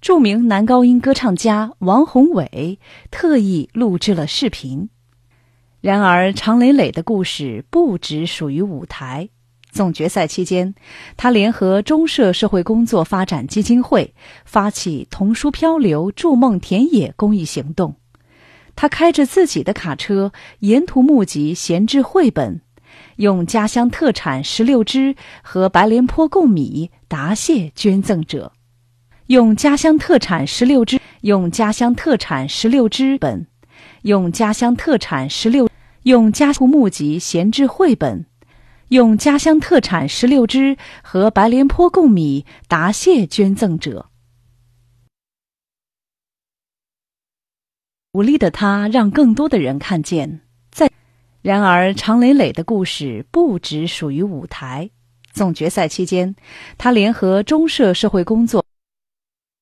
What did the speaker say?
著名男高音歌唱家王宏伟特意录制了视频。然而，常磊磊的故事不只属于舞台。总决赛期间，他联合中社社会工作发展基金会，发起童书漂流筑梦田野公益行动。他开着自己的卡车，沿途募集闲置绘本，用家乡特产16只和白莲坡贡米答谢捐赠者。用家乡特产16只本，用家乡特产募集闲置绘本，用家乡特产16只和白莲坡贡米答谢捐赠者。努力的他让更多的人看见。然而，常磊磊的故事不只属于舞台。总决赛期间，他联合中社社会工作